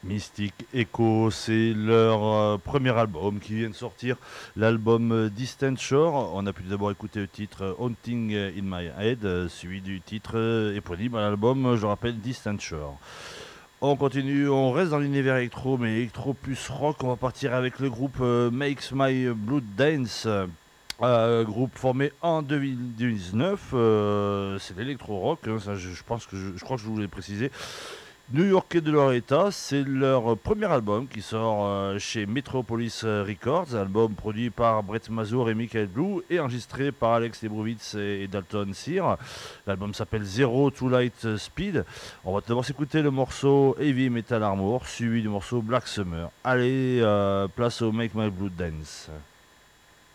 Mystic Echo, c'est leur premier album qui vient de sortir, l'album Distant Shore. On a pu d'abord écouter le titre Haunting in My Head, suivi du titre éponyme à l'album, je rappelle, Distant Shore. On continue, on reste dans l'univers électro, mais électro plus rock. On va partir avec le groupe Makes My Blood Dance. Groupe formé en 2019, c'est l'électro rock, hein, ça, je pense que je crois que je vous l'ai précisé. New-Yorkais de leur état, c'est leur premier album qui sort chez Metropolis Records, album produit par Brett Mazur et Michael Blue et enregistré par Alex Lebrowitz et Dalton Sear. L'album s'appelle Zero to Light Speed. On va d'abord s'écouter le morceau Heavy Metal Armor, suivi du morceau Black Summer. Allez, place au Make My Blood Dance.